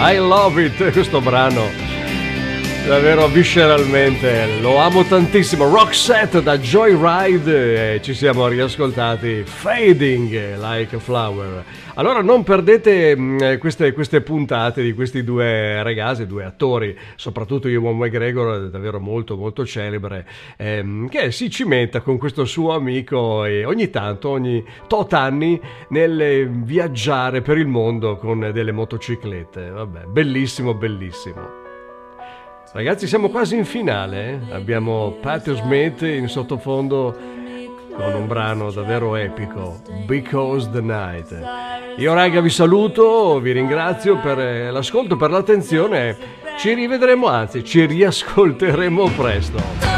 I love it, questo brano. Davvero visceralmente, lo amo tantissimo. Roxette da Joyride, ci siamo riascoltati Fading Like a Flower. Allora non perdete queste puntate di questi due ragazzi, due attori, soprattutto Ewan McGregor, davvero molto molto celebre, che si cimenta con questo suo amico e ogni tanto, ogni tot anni, nel viaggiare per il mondo con delle motociclette. Vabbè, bellissimo, bellissimo. Ragazzi, siamo quasi in finale, eh? Abbiamo Patti Smith in sottofondo con un brano davvero epico, Because the Night. Io raga vi saluto, vi ringrazio per l'ascolto, per l'attenzione. Ci rivedremo, anzi ci riascolteremo presto.